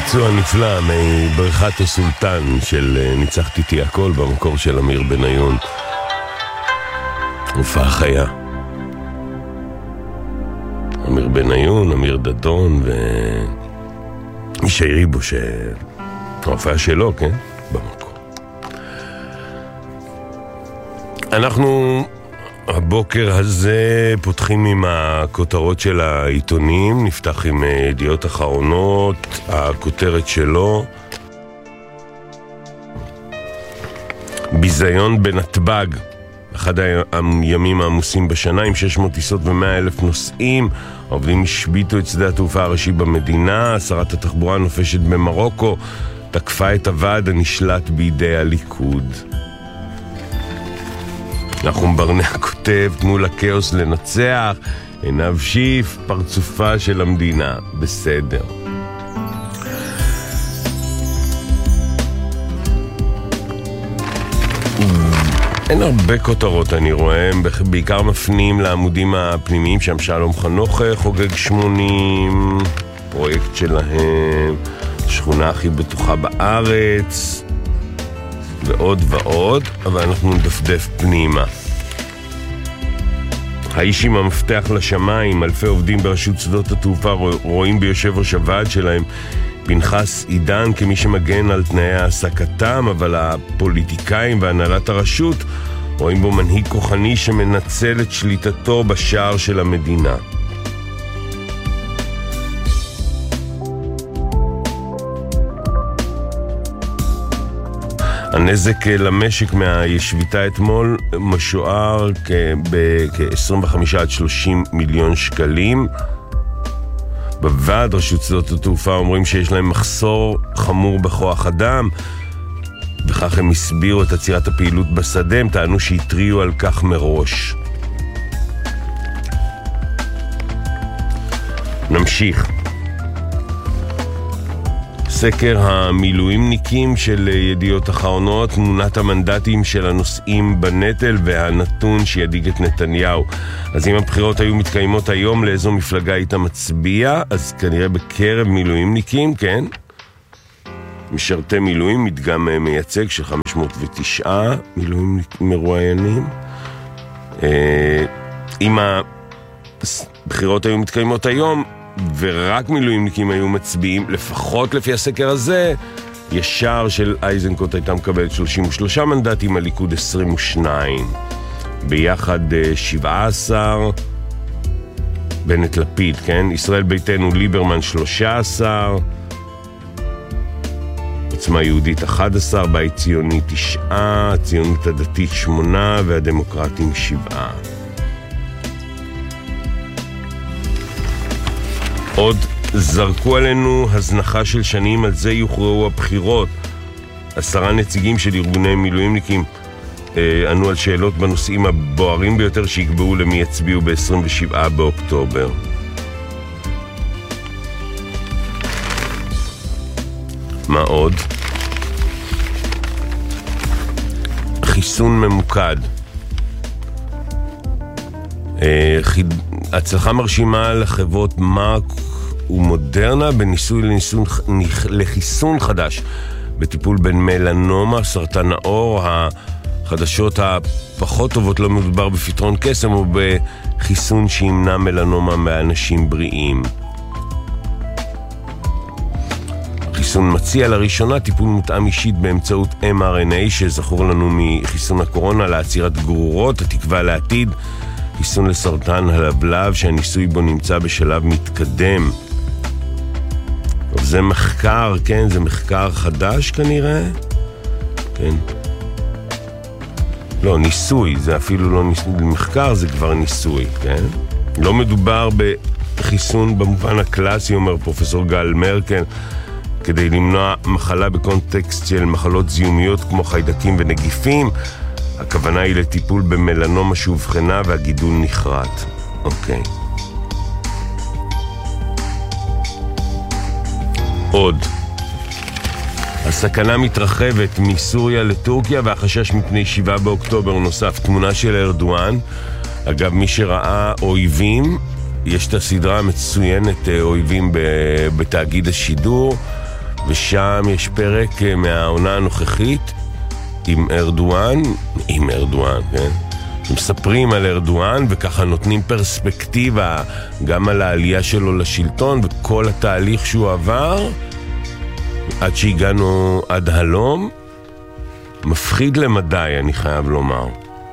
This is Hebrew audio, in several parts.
ביצוע נפלא מבריכת הסולטן של ניצחתי איתי הכל במקור של אמיר בניון. הופעה חיה. אמיר בניון, אמיר דדון ומישי ריבו שההופעה שלו, כן? במקור. אנחנו הבוקר הזה פותחים עם הכותרות של העיתונים, נפתח עם ידיעות אחרונות, הכותרת שלו ביזיון בנתב"ג, אחד הימים העמוסים בשנה עם 600 טיסות ו100,000 נוסעים. העובדים השביתו את שדה התעופה הראשי במדינה. שרת התחבורה נופשת במרוקו, תקפה את הוועד הנשלט בידי הליכוד. נחום ברנע כותב, תנו לקאוס לנצח, עיניו שיף, פרצופה של המדינה. בסדר. אין הרבה כותרות אני רואה, הם בעיקר מפנים לעמודים הפנימיים, שם שלום חנוך חוגג 80, פרויקט שלהם, שכונה הכי בטוחה בארץ, ועוד ועוד, אבל אנחנו נדפדף פנימה. האיש עם המפתח לשמיים, אלפי עובדים ברשות שדות התעופה רואים ביושב ראש הוועד שלהם פנחס עידן כמי שמגן על תנאי העסקתם, אבל הפוליטיקאים והנהלת הרשות רואים בו מנהיג כוחני שמנצל את שליטתו בשער של המדינה. הנזק למשק מהשביתה אתמול משוער כ-25 עד 30 מיליון שקלים. בוועד רשות שדות התעופה אומרים שיש להם מחסור חמור בכוח אדם, וכך הם הסבירו את עצירת הפעילות בשדה. הם טענו שהתריעו על כך מראש. נמשיך. סקר המילואימניקים של ידיעות אחרונות, תמונת המנדטים של הנושאים בנטל והנתון שידיג את נתניהו. אז אם הבחירות היו מתקיימות היום, לאיזו מפלגה היית מצביע? אז כנראה בקרב מילואימניקים, כן? משרתי מילואים, מדגם מייצג של 509 מילואימניקים מרואיינים. אם הבחירות היו מתקיימות היום, ורק מילואימניקים היו מצביעים, לפחות לפי הסקר הזה, ישר של אייזנקוט הייתה מקבלת 33 מנדטים, הליכוד 22. ביחד 17, בנט לפיד, כן? ישראל ביתנו ליברמן 13, עוצמה יהודית 11, בית ציוני 9, הציונות הדתית 8 והדמוקרטים 7. עוד זרקו עלינו הזנחה של שנים, על זה יוכרעו הבחירות. 10 נציגים של ארגוני מילואימניקים ענו על שאלות בנושאים הבוערים ביותר שיקבעו למי יצביעו ב-27 באוקטובר. מה עוד? חיסון ממוקד. הצלחה מרשימה לחברות מרק ומודרנה בניסוי לחיסון חדש בטיפול בין מלנומה, סרטן העור. החדשות הפחות טובות, לא מדובר בפתרון קסם או בחיסון שימנע מלנומה מאנשים בריאים. החיסון מציע לראשונה טיפול מותאם אישית באמצעות mRNA, שזכור לנו מחיסון הקורונה לעצירת גרורות. התקווה לעתיד, חיסון לסרטן הלבלב שהניסוי בו נמצא בשלב מתקדם. זה מחקר, כן, זה מחקר חדש כנראה. כן. לא, ניסוי, זה אפילו לא מחקר, זה כבר ניסוי, כן? לא מדובר בחיסון במובן הקלאסי, אומר פרופסור גל מרקל, כדי למנוע מחלה בקונטקסט של מחלות זיהומיות כמו חיידקים ונגיפים. הכוונה היא לטיפול במלנומה שהובחנה והגידול נחרט. אוקיי. עוד. הסכנה מתרחבת מסוריה לטורקיה והחשש מפני 7 באוקטובר נוסף. תמונה של ארדואן. אגב, מי שראה אויבים, יש את הסדרה המצוינת אויבים בתאגיד השידור, ושם יש פרק מהעונה הנוכחית עם ארדואן, כן? שמספרים על ארדואן וככה נותנים פרספקטיבה גם על העלייה שלו לשלטון וכל התהליך שהוא עבר עד שהגענו עד הלום. מפחיד למדי, אני חייב לומר.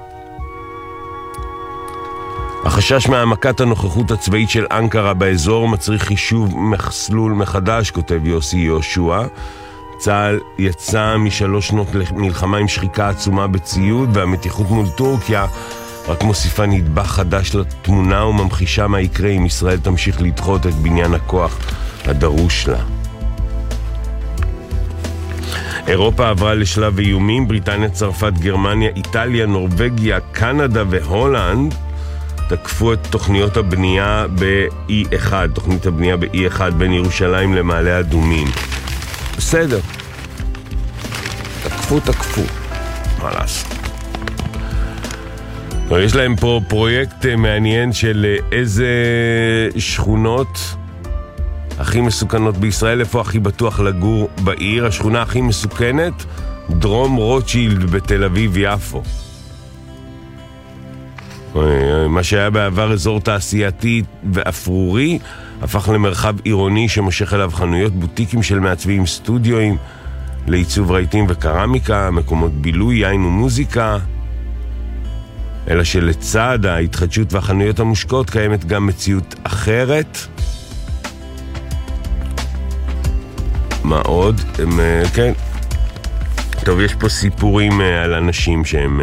החשש מהעמקת הנוכחות הצבאית של אנקרה באזור מצריך חישוב מסלול מחדש, כותב יוסי יהושע. צה"ל יצא מ3 שנות מלחמה עם שחיקה עצומה בציוד, והמתיחות מול טורקיה רק מוסיפה נדבך חדש לתמונה וממחישה מה יקרה אם ישראל תמשיך לדחות את בניין הכוח הדרוש לה. אירופה עברה לשלב איומים. בריטניה, צרפת, גרמניה, איטליה, נורווגיה, קנדה והולנד תקפו את תוכניות הבנייה ב-E1, תוכנית הבנייה ב-E1 בין ירושלים למעלה אדומים. בסדר. תקפו. מה לעשות? יש להם פה פרויקט מעניין של איזה שכונות הכי מסוכנות בישראל, איפה הכי בטוח לגור בעיר. השכונה הכי מסוכנת, דרום רוטשילד בתל אביב יפו. מה שהיה בעבר אזור תעשייתי ואפרורי הפך למרחב עירוני שמושך אליו חנויות, בוטיקים של מעצבים, סטודיואים לעיצוב רהיטים וקרמיקה, מקומות בילוי, יין ומוזיקה. אלא שלצד ההתחדשות והחנויות המושקעות קיימת גם מציאות אחרת. מה עוד? כן. טוב, יש פה סיפורים על אנשים שהם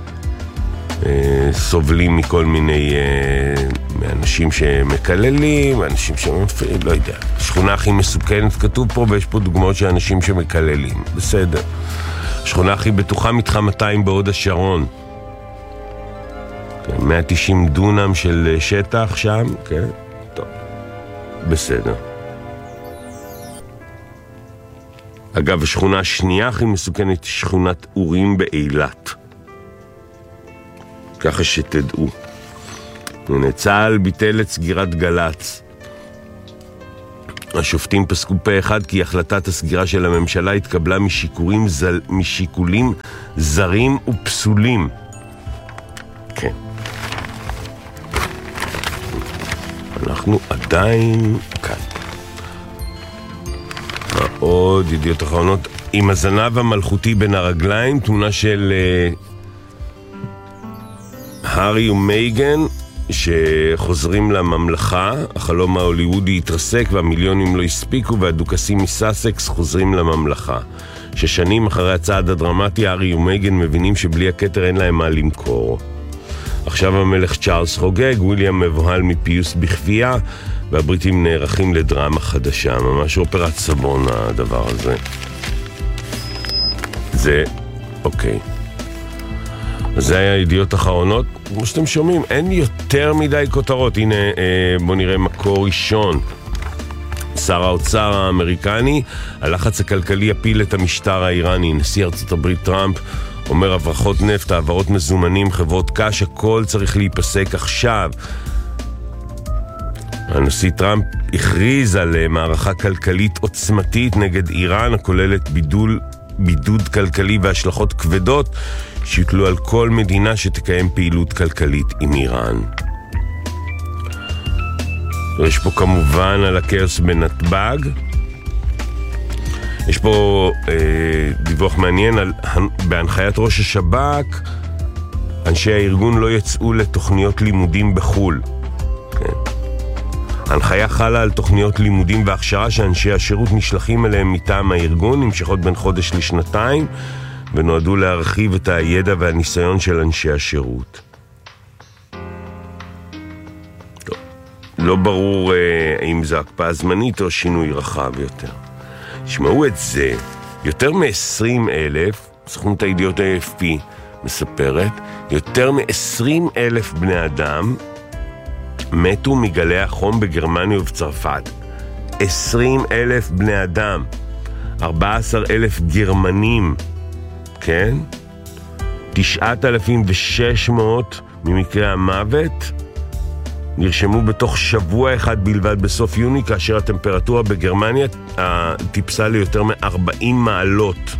סובלים מכל מיני אנשים שמקללים, אנשים שמפריעים, לא יודע. השכונה הכי מסוכנת כתוב פה, ויש פה דוגמאות של אנשים שמקללים. בסדר. השכונה הכי בטוחה, מתחם 200 בהוד השרון. 190 דונם של שטח שם, כן? טוב. בסדר. אגב, השכונה השנייה הכי מסוכנת, שכונת אורים באילת. ככה שתדעו. צה"ל ביטל את סגירת גל"צ. השופטים פסקו פה אחד כי החלטת הסגירה של הממשלה התקבלה משיקולים זרים ופסולים. כן. אנחנו עדיין כאן. עוד ידיעות אחרונות. עם הזנב המלכותי בין הרגליים, תמונה של הארי ומייגן שחוזרים לממלכה. החלום ההוליוודי התרסק והמיליונים לא הספיקו, והדוכסים מסאסקס חוזרים לממלכה. ששנים אחרי הצעד הדרמטי, הארי ומייגן מבינים שבלי הכתר אין להם מה למכור. עכשיו המלך צ'ארלס חוגג, וויליאם מבוהל מפיוס בכפייה, והבריטים נערכים לדרמה חדשה. ממש אופרת סבון הדבר הזה. זה אוקיי. אז זה היה ידיעות אחרונות. כמו שאתם שומעים, אין יותר מדי כותרות. הנה, בוא נראה מקור ראשון. שר האוצר האמריקני, הלחץ הכלכלי יפיל את המשטר האיראני. נשיא ארצות הברית טראמפ אומר הברחות נפט, העברות מזומנים, חברות קש, הכל צריך להיפסק עכשיו. הנשיא טראמפ הכריז על מערכה כלכלית עוצמתית נגד איראן, הכוללת בידוד כלכלי והשלכות כבדות שיוטלו על כל מדינה שתקיים פעילות כלכלית עם איראן. יש פה כמובן על הכאוס בנתב"ג. יש פה דיווח מעניין על בהנחיית ראש השב"כ, אנשי הארגון לא יצאו לתוכניות לימודים בחול. כן. ההנחיה חלה על תוכניות לימודים והכשרה שאנשי השירות נשלחים אליהם מטעם הארגון, נמשכות בין חודש לשנתיים, ונועדו להרחיב את הידע והניסיון של אנשי השירות. טוב. לא ברור אם זה הקפאה זמנית או שינוי רחב יותר. שמעו את זה, יותר מ-20,000, סוכנות הידיעות AFP מספרת, יותר מ-20,000 בני אדם מתו מגלי החום בגרמניה ובצרפת. 20,000 בני אדם, 14,000 גרמנים, כן? 9,600 ממקרי המוות נרשמו בתוך שבוע אחד בלבד בסוף יוני, כאשר הטמפרטורה בגרמניה טיפסה ליותר מ-40 מעלות.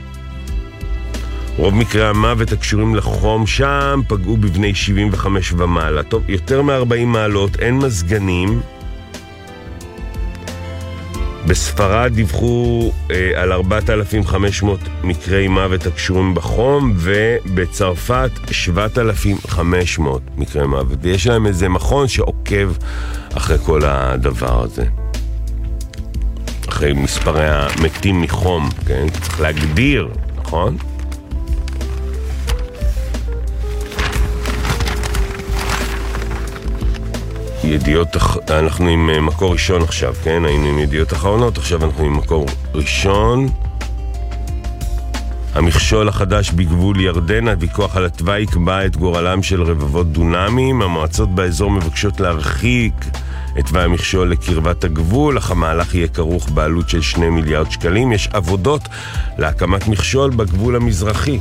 רוב מקרי המוות הקשורים לחום שם פגעו בבני 75 ומעלה. טוב, יותר מ-40 מעלות, אין מזגנים. בספרד דיווחו על 4,500 מקרי מוות הקשורים בחום, ובצרפת 7,500 מקרי מוות. ויש להם איזה מכון שעוקב אחרי כל הדבר הזה. אחרי מספרי המתים מחום, כן? צריך להגדיר, נכון? אנחנו עם מקור ראשון עכשיו, כן? היינו עם ידיעות אחרונות, עכשיו אנחנו עם מקור ראשון. המכשול החדש בגבול ירדן, הוויכוח על התוואי יקבע את גורלם של רבבות דונמים. המועצות באזור מבקשות להרחיק את תוואי המכשול לקרבת הגבול, אך המהלך יהיה כרוך בעלות של 2 מיליארד שקלים. יש עבודות להקמת מכשול בגבול המזרחי.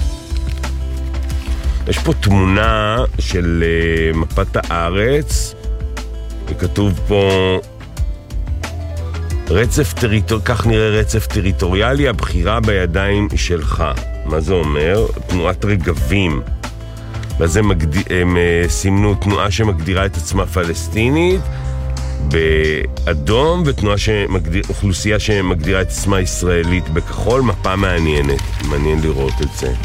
יש פה תמונה של מפת הארץ, וכתוב פה כך נראה רצף טריטוריאלי, הבחירה בידיים שלך. מה זה אומר? תנועת רגבים. ואז הם סימנו תנועה שמגדירה את עצמה פלסטינית באדום, אוכלוסייה שמגדירה את עצמה ישראלית בכחול. מפה מעניינת, מעניין לראות את זה.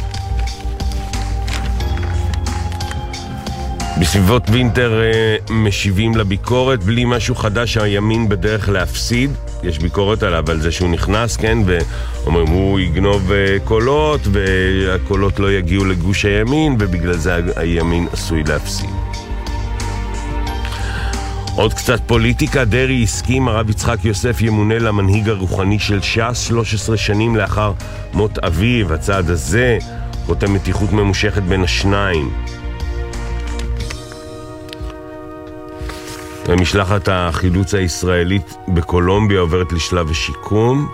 בסביבות וינטר משיבים לביקורת, בלי משהו חדש. הימין בדרך להפסיד, יש ביקורת עליו על זה שהוא נכנס, כן, ואומרים הוא יגנוב קולות, והקולות לא יגיעו לגוש הימין, ובגלל זה הימין עשוי להפסיד. עוד קצת פוליטיקה. דרי הסכים, הרב יצחק יוסף ימונה למנהיג הרוחני של ש"ס 13 שנים לאחר מות אביו. הצעד הזה חותם מתיחות ממושכת בין השניים. משלחת החילוץ הישראלית בקולומביה עוברת לשלב השיקום.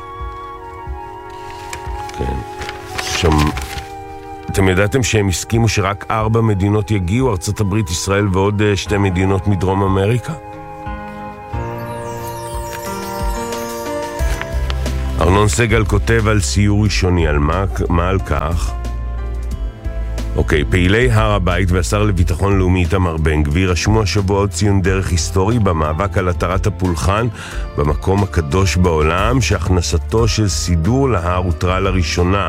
כן. שם, אתם ידעתם שהם הסכימו שרק 4 מדינות יגיעו, ארצות הברית, ישראל ועוד 2 מדינות מדרום אמריקה? ארנון סגל כותב על סיור ראשוני, על מה על כך? אוקיי, פעילי הר הבית והשר לביטחון לאומי איתמר בן גביר רשמו השבוע עוד ציון דרך היסטורי במאבק על התרת הפולחן במקום הקדוש בעולם, שהכנסתו של סידור להר הותרה לראשונה.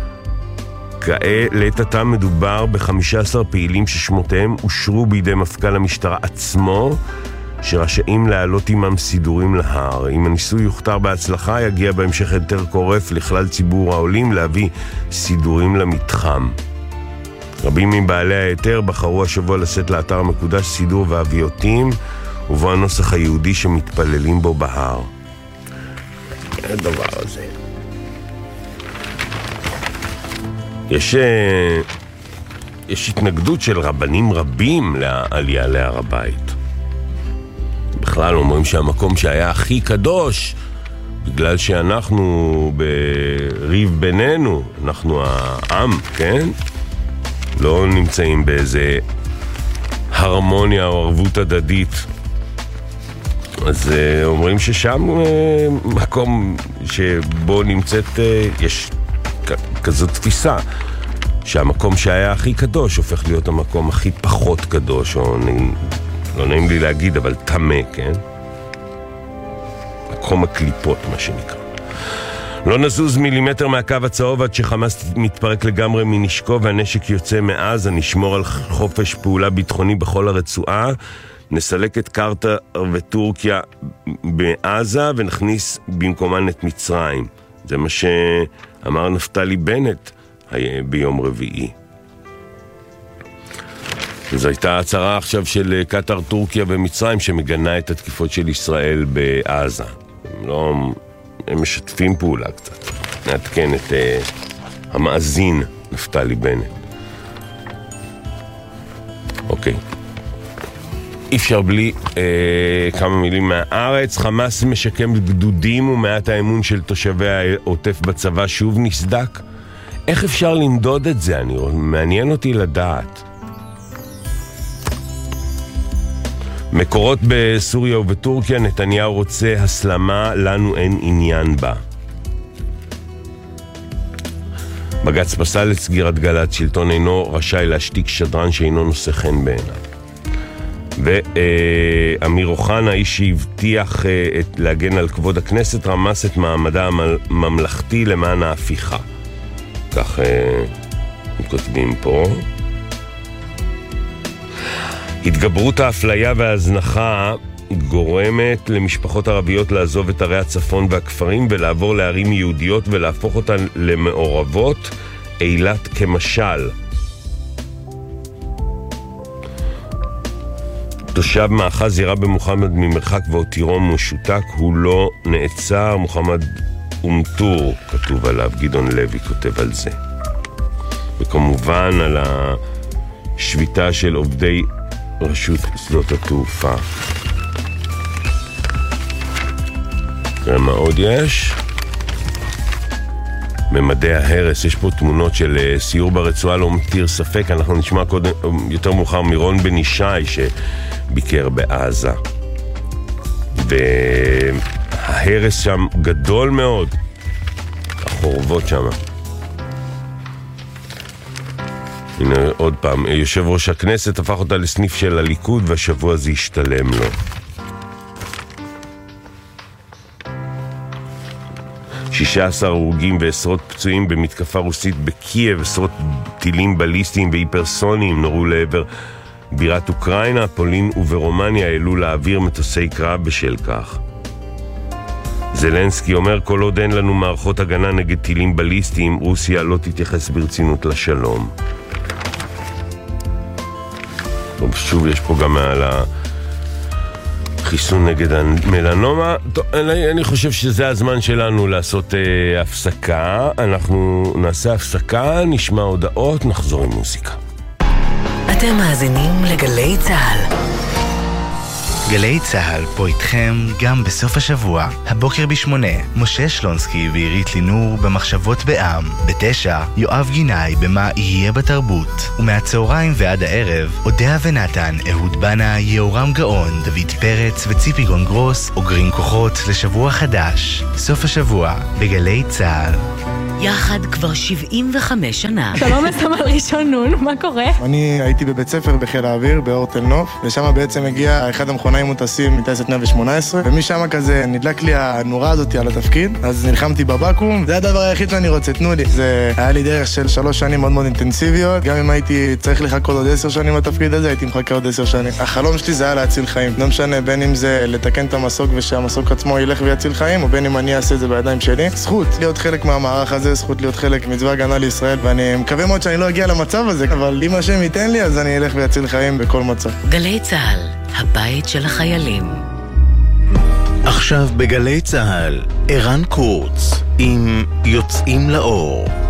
לעת עתה מדובר ב-15 פעילים ששמותיהם אושרו בידי מפכ"ל המשטרה עצמו, שרשאים להעלות עמם סידורים להר. אם הניסוי יוכתר בהצלחה, יגיע בהמשך היתר קורף לכלל ציבור העולים להביא סידורים למתחם. רבים מבעלי ההיתר בחרו השבוע לשאת לאתר המקודש סידור ואביותים, ובו הנוסח היהודי שמתפללים בו בהר. הדבר הזה. יש התנגדות של רבנים רבים לעלייה להר הבית. בכלל אומרים שהמקום שהיה הכי קדוש, בגלל שאנחנו בריב בינינו, אנחנו העם, כן? לא נמצאים באיזה הרמוניה או ערבות הדדית. אז אומרים ששם מקום שבו נמצאת, יש כזאת תפיסה, שהמקום שהיה הכי קדוש הופך להיות המקום הכי פחות קדוש, או לא נעים לי להגיד, אבל תמה, כן? מקום הקליפות, מה שנקרא. לא נזוז מילימטר מהקו הצהוב עד שחמאס מתפרק לגמרי מנשקו והנשק יוצא מעזה. נשמור על חופש פעולה ביטחוני בכל הרצועה, נסלק את קטר וטורקיה בעזה ונכניס במקומן את מצרים. זה מה שאמר נפתלי בנט ביום רביעי. זו הייתה הצהרה עכשיו של קטר, טורקיה ומצרים שמגנה את התקיפות של ישראל בעזה. הם משתפים פעולה קצת. נעדכן את המאזין נפתלי בנט. אוקיי. אי אפשר בלי כמה מילים מהארץ. חמאס משקם גדודים ומעט האמון של תושבי העוטף בצבא שוב נסדק. איך אפשר למדוד את זה? מעניין אותי לדעת. מקורות בסוריה ובטורקיה, נתניהו רוצה הסלמה, לנו אין עניין בה. בג"ץ פסל את סגירת גל"צ, שלטון אינו רשאי להשתיק שדרן שאינו נושא חן בעיניו. ואמיר אוחנה, איש שהבטיח להגן על כבוד הכנסת, רמס את מעמדה הממלכתי למען ההפיכה. כך כותבים פה. התגברות האפליה וההזנחה גורמת למשפחות ערביות לעזוב את ערי הצפון והכפרים ולעבור לערים יהודיות ולהפוך אותן למעורבות, אילת כמשל. תושב מאחז ירה במוחמד ממרחק והותירו משותק, הוא לא נעצר. מוחמד אומטור כתוב עליו, גדעון לוי כותב על זה. וכמובן על השביתה של עובדי רשות שדות התעופה. תראה מה עוד יש. ממדי ההרס, יש פה תמונות של סיור ברצועה, לא מתיר ספק. אנחנו נשמע קודם, יותר מאוחר, מירון בן ישי שביקר בעזה, וההרס שם גדול מאוד, החורבות שם. הנה עוד פעם, יושב ראש הכנסת הפך אותה לסניף של הליכוד, והשבוע זה השתלם לו. 16 הרוגים ועשרות פצועים במתקפה רוסית בקייב, עשרות טילים בליסטיים והיפרסוניים נורו לעבר בירת אוקראינה, פולין וברומניה העלו לאוויר מטוסי קרב בשל כך. זלנסקי אומר, כל עוד אין לנו מערכות הגנה נגד טילים בליסטיים, רוסיה לא תתייחס ברצינות לשלום. טוב, שוב יש פה גם על חיסון נגד המלנומה. טוב, אני חושב שזה הזמן שלנו לעשות הפסקה. אנחנו נעשה הפסקה, נשמע הודעות, נחזור עם מוזיקה. אתם מאזינים לגלי צהל. גלי צהל פה איתכם גם בסוף השבוע. הבוקר ב8, משה שלונסקי ועירית לינור במחשבות בעם. ב9, יואב גינאי במה יהיה בתרבות. ומהצהריים ועד הערב, אודיה ונתן, אהוד בנה, יאורם גאון, דוד פרץ וציפי גונגרוס אוגרים כוחות לשבוע חדש. סוף השבוע בגלי צהל. יחד כבר 75 שנה. שלום לסמל ראשון נון, מה קורה? אני הייתי בבית ספר בחיל האוויר, באורטל נוף, ושם בעצם הגיע אחד המכונאים מוטסים מטייסת 118, ומשם כזה נדלק לי הנורה הזאת על התפקיד, אז נלחמתי בבקו"ם, זה הדבר היחיד שאני רוצה, תנו לי. זה היה לי דרך של 3 שנים מאוד מאוד אינטנסיביות, גם אם הייתי צריך לחכות עוד 10 שנים בתפקיד הזה, הייתי מחכה עוד 10 שנים. החלום שלי זה היה להציל חיים. לא משנה, בין אם זה לתקן את המסוק ושהמסוק עצמו ילך ויציל חיים, או בין אם אני אעשה את זה בידיים שלי. זכות להיות חלק מהמערך הזה, זכות להיות חלק מצבא הגנה לישראל, ואני מקווה מאוד שאני לא אגיע למצב הזה, אבל אם השם ייתן לי, אז אני אלך ויציל חיים בכל מצב. גלי צהל, הבית של החיילים. עכשיו בגלי צהל, ערן קורץ עם יוצאים לאור.